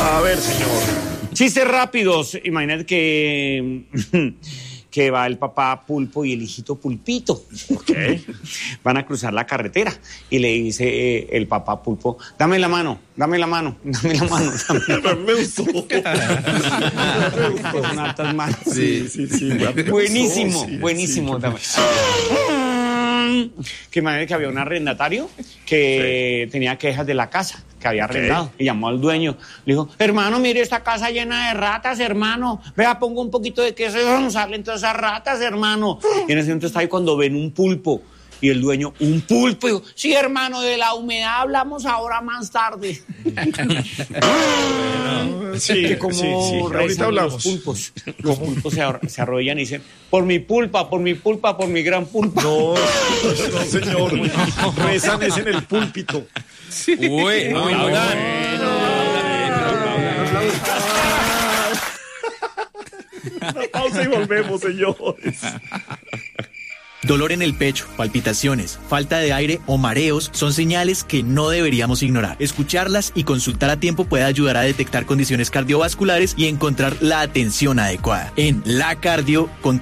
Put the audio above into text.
A ver, señor. Chistes rápidos. Imagínate que va el papá Pulpo y el hijito Pulpito. Okay. Van a cruzar la carretera y le dice el papá Pulpo, dame la mano. Me gustó. Con altas manos. Sí. Buenísimo. Dame. Que imagínate que había un arrendatario que tenía quejas de la casa que había arrendado y llamó al dueño. Le dijo, hermano, mire esta casa llena de ratas, hermano. Vea, pongo un poquito de queso y vamos a darle entonces esas ratas, hermano. Y en ese momento está ahí cuando ven un pulpo. Y el dueño, un pulpo. Y dijo, sí, hermano, de la humedad hablamos ahora más tarde. Sí. Ahorita hablamos. Los pulpos se arrodillan y dicen, por mi pulpa, por mi gran pulpa. No, señor. Rezan es en el púlpito. Sí. Uy, Una pausa y volvemos, señores. Dolor en el pecho, palpitaciones, falta de aire o mareos son señales que no deberíamos ignorar. Escucharlas y consultar a tiempo puede ayudar a detectar condiciones cardiovasculares y encontrar la atención adecuada. En La Cardio